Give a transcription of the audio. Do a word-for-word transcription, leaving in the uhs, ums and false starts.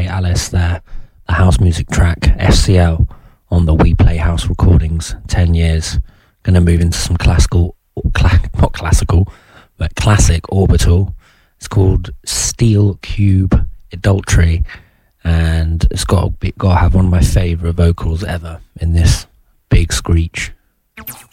mate Alice there, the house music track S C L on the We Play House recordings, ten years. Going to move into some classical, cla- not classical, but classic Orbital. It's called Steel Cube Adultery, and it's got to, be, got to have one of my favourite vocals ever in this big screech.